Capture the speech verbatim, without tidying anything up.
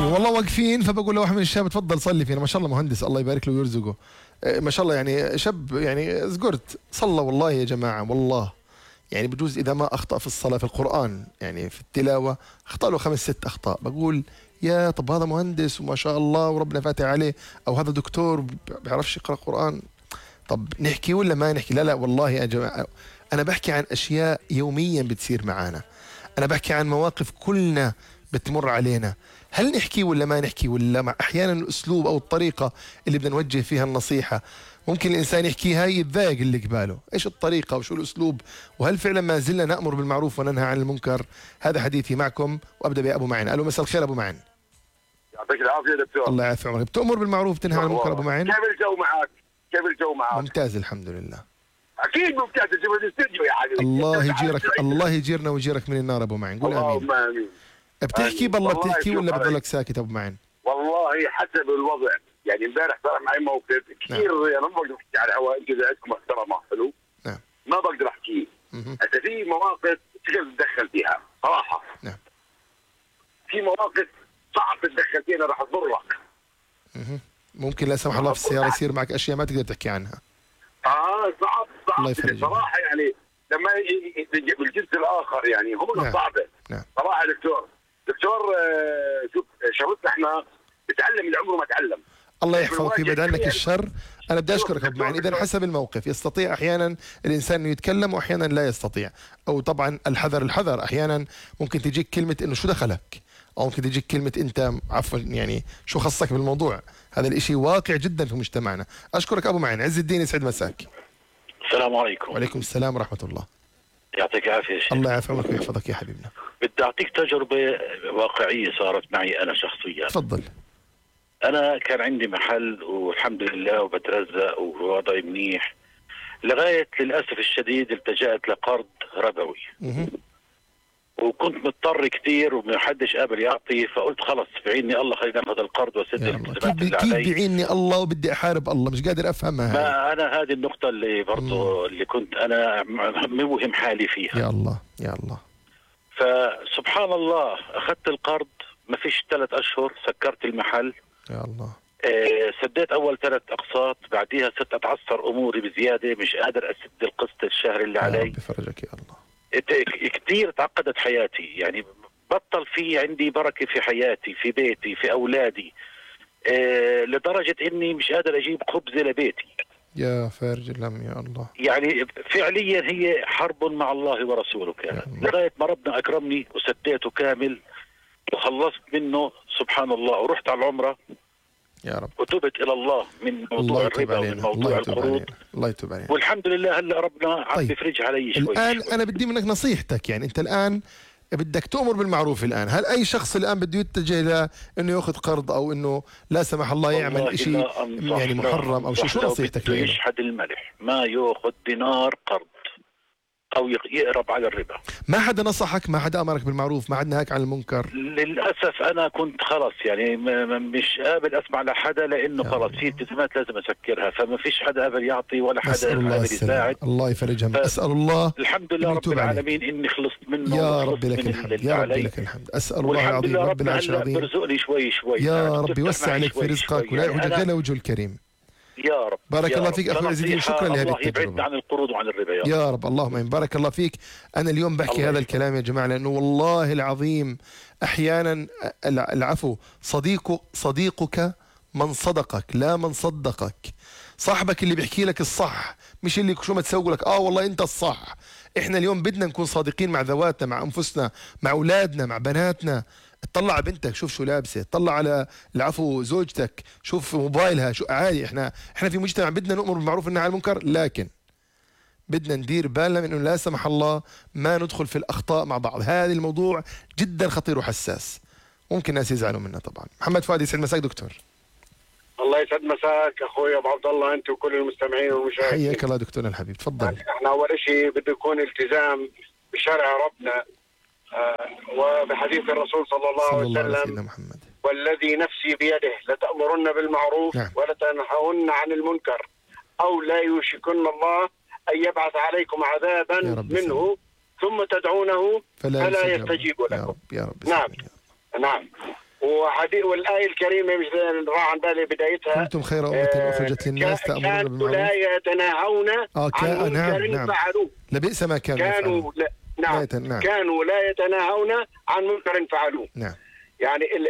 والله واقفين، فبقول لواحد من الشباب تفضل صلي فينا، ما شاء الله مهندس الله يبارك له ويرزقه، ما شاء الله يعني شاب يعني زقرت صلى والله يا جماعة والله. يعني بجوز إذا ما أخطأ في الصلاة في القرآن يعني في التلاوة أخطأ له خمس ست أخطاء، بقول يا طب هذا مهندس وما شاء الله وربنا فاتح عليه، أو هذا دكتور بيعرفش يقرأ قرآن، طب نحكي ولا ما نحكي؟ لا لا والله يا جماعة أنا بحكي عن أشياء يوميا بتصير معانا، أنا بحكي عن مواقف كلنا بتمر علينا، هل نحكي ولا ما نحكي؟ ولا مع أحيانا الأسلوب أو الطريقة اللي بدنا نوجه فيها النصيحة ممكن الإنسان يحكيها يتضايق اللي قباله، إيش الطريقة وشو الأسلوب؟ وهل فعلا ما زلنا نأمر بالمعروف وننهى عن المنكر؟ هذا حديثي معكم، وأبدأ بأبو معين. ألو مساء الخير أبو معين. يعطيك العافية دكتور. الله يعافي عمرك. بتأمر بالمعروف تنهى عن المنكر أبو معين؟ كيف الجو معك؟ كيف الجو معك؟ ممتاز الحمد لله. أكيد ممتاز، الجو الاستديو يا حبيبي. الله يجيرك الله يجيرنا ويجيرك من النار أبو معين، قول آمين. اللهم آمين. بتحكي بالله بتحكي ولا بتضلك ساكت أبو معين؟ والله حسب الوضع، يعني امبارح صار معي موقف كثير نعم. انا ما بقدر احكي على الهواء، انتم جزائركم محترمه حلو؟ نعم. ما بقدر احكيه. هسه في مواقف تقدر تتدخل فيها صراحه. نعم. في مواقف صعب تتدخل فيها راح تضرك. ممكن لا سمح الله في السياره يصير معك اشياء ما تقدر تحكي عنها. اه صعب صعب الله يفرجك. صراحه يعني لما بالجنس الاخر يعني هم نعم. صعبه. نعم. صراحه دكتور دكتور آه شوف شغلتنا احنا بتعلم اللي عمره ما تعلم. الله يحفظك ويبعد عنك الشر. انا بدي اشكرك ابو معين. اذا حسب الموقف يستطيع احيانا الانسان انه يتكلم واحيانا لا يستطيع، او طبعا الحذر الحذر، احيانا ممكن تجيك كلمه انه شو دخلك، او ممكن تجيك كلمه انت عفوا يعني شو خصك بالموضوع. هذا الاشي واقع جدا في مجتمعنا. اشكرك ابو معين. عز الدين يسعد مساك. السلام عليكم. وعليكم السلام ورحمه الله. يعطيك العافيه يا شيخ. الله يعافيك ويحفظك يا حبيبنا. بدي اعطيك تجربه واقعيه صارت معي انا شخصيا. تفضل. أنا كان عندي محل والحمد لله وبترزق ووضعي منيح، لغاية للأسف الشديد التجأت لقرض ربوي. وكنت مضطر كثير وما حدش قابل يعطي، فقلت خلص بعيني الله خلينا ناخذ القرض واسد الالتزامات اللي علي. كيف بعيني الله وبدي أحارب الله؟ مش قادر أفهمها. ما أنا هذه النقطة اللي برضه اللي كنت أنا موهم حالي فيها. يا الله يا الله. فسبحان الله أخذت القرض، ما فيش ثلاث أشهر سكرت المحل. يا الله. آه سديت اول ثلاث اقساط، بعديها صرت اتعثر اموري بزياده، مش قادر اسد القسط الشهري اللي علي. يا رب يفرجك يا الله. كثير تعقدت حياتي، يعني بطل في عندي بركه في حياتي، في بيتي، في اولادي، آه لدرجه اني مش قادر اجيب خبزه لبيتي. يا فارج الهم يا الله. يعني فعليا هي حرب مع الله ورسوله كانت، لغايه ما ربنا اكرمني وسديته كامل وخلصت منه سبحان الله، ورحت على العمره يا رب وتبت الى الله من موضوع الربا ومن موضوع القروض. الله يتوب علينا والحمد لله هلا ربنا عم طيب. بيفرج علي شوي. الان شوي. انا بدي منك نصيحتك، يعني انت الان بدك تؤمر بالمعروف. الان هل اي شخص الان بده يتجه الى انه ياخذ قرض او انه لا سمح الله يعمل شيء يعني محرم او شيء، شو نصيحتك له؟ يشحد الملح، ما ياخذ دينار قرض او يقرب على الربا. ما حدا نصحك؟ ما حدا امرك بالمعروف؟ ما حدا نهاك عن المنكر؟ للاسف انا كنت خلص يعني مش قابل اسمع لحدا، لانه خلص في التزامات لازم اسكرها، فما فيش حدا قابل يعطي ولا حدا قابل يساعد. الله يفرجها. ف... اسال الله الحمد لله رب العالمين اني خلصت منه. يا رب لك الحمد. يا رب لك الحمد. اسال الله العظيم رب العرش العظيم بيرزقني شوي شوي. يا رب يوسع عليك في رزقك ولا يعوجك غير وجهه الكريم. يا رب. بارك يا الله رب. فيك اخوي عز الدين، شكرا لهذه التجربه. يبعدنا عن القروض وعن الربا يا رب. يا رب اللهم امين. بارك الله فيك. انا اليوم بحكي هذا الكلام يا جماعه لانه والله العظيم احيانا العفو صديق صديقك من صدقك لا من صدقك. صاحبك اللي بيحكي لك الصح مش اللي شو ما تسوق لك اه والله انت الصح. احنا اليوم بدنا نكون صادقين مع ذواتنا، مع انفسنا، مع اولادنا، مع بناتنا. اطلع على بنتك شوف شو لابسه، اطلع على العفو زوجتك شوف موبايلها شو عادي. احنا احنا في مجتمع بدنا نؤمر بالمعروف وننهى عن المنكر، لكن بدنا ندير بالنا من انه لا سمح الله ما ندخل في الاخطاء مع بعض. هذا الموضوع جدا خطير وحساس، ممكن الناس يزعلوا منا طبعا. محمد فؤاد يسعد مساك دكتور. الله يسعد مساك اخوي ابو عبد الله، انت وكل المستمعين والمشاهدين. حياك الله دكتورنا الحبيب، تفضل. احنا اول شيء بده يكون التزام بشرع ربنا آه وبحديث الرسول صلى الله عليه وسلم. الله عليه محمد. والذي نفسي بيده لتأمرن بالمعروف نعم. ولتنهون عن المنكر او لا يوشكن الله ان يبعث عليكم عذابا منه ثم تدعونه فلا, فلا يستجيب لكم. يا رب يا رب. نعم يا رب. نعم وحديث والآية الكريمة مش راح عن بالي بدايتها، كنتم خير أمة أخرجت للناس تأمرون بالمعروف لا يتناهون آه عن منكر نعم نعم فعلوه. لبئس ما كانوا كانوا لا نعم. نعم كانوا لا يتناهون عن منكر فعلوه. نعم. يعني